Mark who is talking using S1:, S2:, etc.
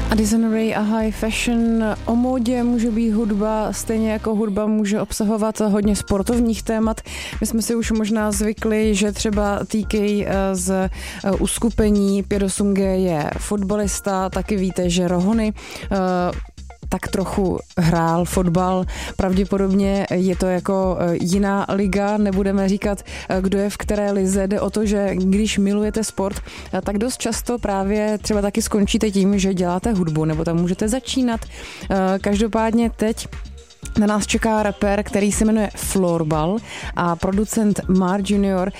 S1: Addison Rae a High Fashion. O módě může být hudba, stejně jako hudba může obsahovat hodně sportovních témat. My jsme si už možná zvykli, že třeba TK z uskupení 5-8G je fotbalista, taky víte, že Rohony tak trochu hrál fotbal. Pravděpodobně je to jako jiná liga, nebudeme říkat, kdo je v které lize. Jde o to, že když milujete sport, tak dost často právě třeba taky skončíte tím, že děláte hudbu, nebo tam můžete začínat. Každopádně teď na nás čeká rapper, který se jmenuje Floorball a producent Mar Junior